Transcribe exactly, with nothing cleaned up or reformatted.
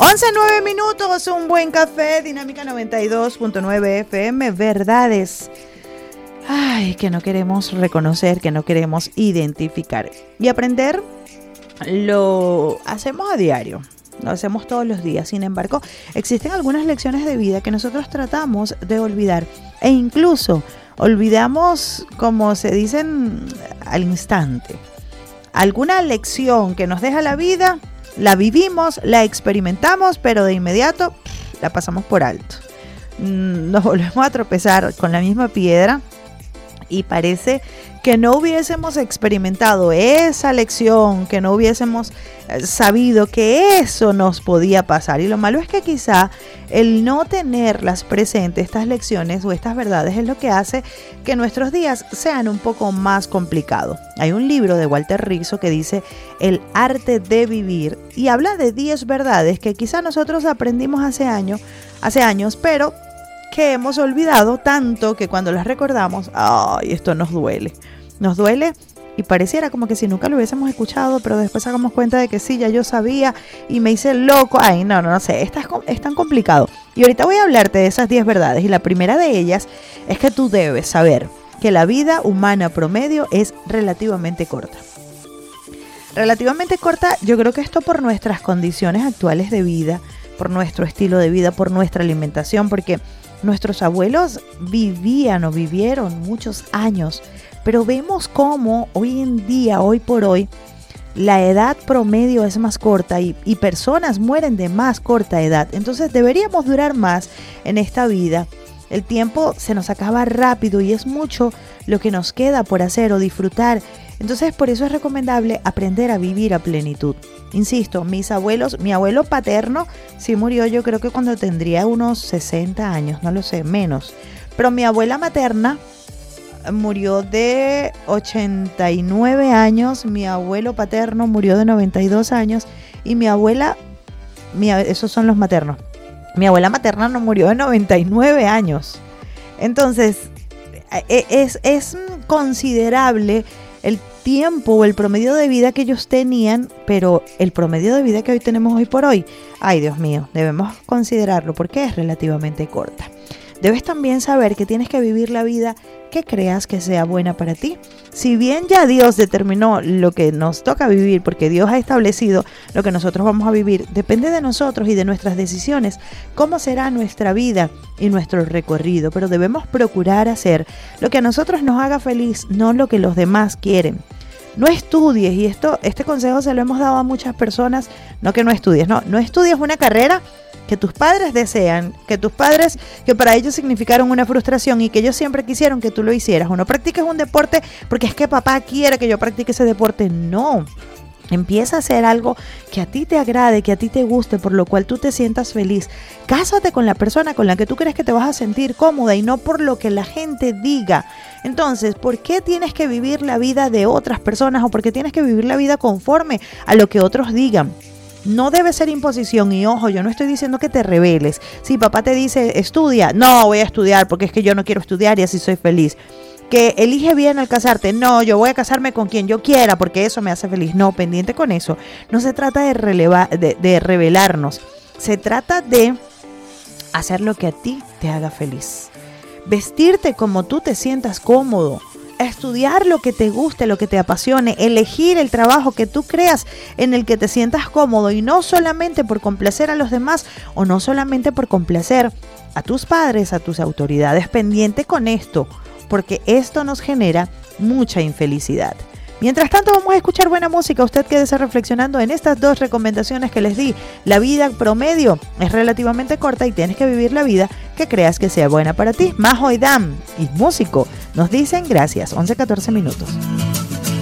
once nueve minutos, un buen café, Dinámica noventa y dos punto nueve F M, verdades, ay, que no queremos reconocer, que no queremos identificar. Y aprender lo hacemos a diario, lo hacemos todos los días. Sin embargo, existen algunas lecciones de vida que nosotros tratamos de olvidar e incluso olvidamos, como se dicen, al instante. Alguna lección que nos deja la vida, la vivimos, la experimentamos, pero de inmediato la pasamos por alto. Nos volvemos a tropezar con la misma piedra y parece que no hubiésemos experimentado esa lección, que no hubiésemos sabido que eso nos podía pasar. Y lo malo es que quizá el no tenerlas presentes, estas lecciones o estas verdades, es lo que hace que nuestros días sean un poco más complicados. Hay un libro de Walter Rizzo que dice El arte de vivir y habla de diez verdades que quizá nosotros aprendimos hace años, hace años, pero que hemos olvidado tanto que cuando las recordamos, ay, esto nos duele. Nos duele y pareciera como que si nunca lo hubiésemos escuchado, pero después hagamos cuenta de que sí, ya yo sabía y me hice loco. Ay, no, no, no sé, es, es tan complicado. Y ahorita voy a hablarte de esas diez verdades y la primera de ellas es que tú debes saber que la vida humana promedio es relativamente corta. Relativamente corta, yo creo que esto por nuestras condiciones actuales de vida, por nuestro estilo de vida, por nuestra alimentación, porque nuestros abuelos vivían o vivieron muchos años, pero vemos cómo hoy en día, hoy por hoy, la edad promedio es más corta y, y personas mueren de más corta edad. Entonces deberíamos durar más en esta vida. El tiempo se nos acaba rápido y es mucho lo que nos queda por hacer o disfrutar. Entonces por eso es recomendable aprender a vivir a plenitud. Insisto, mis abuelos, mi abuelo paterno sí murió, yo creo que cuando tendría unos sesenta años, no lo sé, menos. Pero mi abuela materna murió de ochenta y nueve años, mi abuelo paterno murió de noventa y dos años y mi abuela, mi, esos son los maternos, mi abuela materna no murió de noventa y nueve años. Entonces, es, es considerable el tiempo o el promedio de vida que ellos tenían, pero el promedio de vida que hoy tenemos hoy por hoy, ay Dios mío, debemos considerarlo porque es relativamente corta. Debes también saber que tienes que vivir la vida que creas que sea buena para ti. Si bien ya Dios determinó lo que nos toca vivir, porque Dios ha establecido lo que nosotros vamos a vivir, depende de nosotros y de nuestras decisiones cómo será nuestra vida y nuestro recorrido. Pero debemos procurar hacer lo que a nosotros nos haga feliz, no lo que los demás quieren. No estudies, y esto, este consejo se lo hemos dado a muchas personas, no que no estudies, no, no estudies una carrera que tus padres desean, que tus padres, que para ellos significaron una frustración y que ellos siempre quisieron que tú lo hicieras. O no practiques un deporte porque es que papá quiere que yo practique ese deporte. No. Empieza a hacer algo que a ti te agrade, que a ti te guste, por lo cual tú te sientas feliz. Cásate con la persona con la que tú crees que te vas a sentir cómoda y no por lo que la gente diga. Entonces, ¿por qué tienes que vivir la vida de otras personas o por qué tienes que vivir la vida conforme a lo que otros digan? No debe ser imposición y ojo, yo no estoy diciendo que te rebeles. Si papá te dice estudia, no voy a estudiar porque es que yo no quiero estudiar y así soy feliz. Que elige bien al casarte, no, yo voy a casarme con quien yo quiera porque eso me hace feliz. No, pendiente con eso. No se trata de, releva, de, de rebelarnos, se trata de hacer lo que a ti te haga feliz. Vestirte como tú te sientas cómodo. Estudiar lo que te guste, lo que te apasione, elegir el trabajo que tú creas en el que te sientas cómodo y no solamente por complacer a los demás o no solamente por complacer a tus padres, a tus autoridades. Pendiente con esto, porque esto nos genera mucha infelicidad. Mientras tanto, vamos a escuchar buena música. Usted quédese reflexionando en estas dos recomendaciones que les di. La vida promedio es relativamente corta y tienes que vivir la vida que creas que sea buena para ti. Majo y Dam y músico nos dicen gracias. once catorce minutos.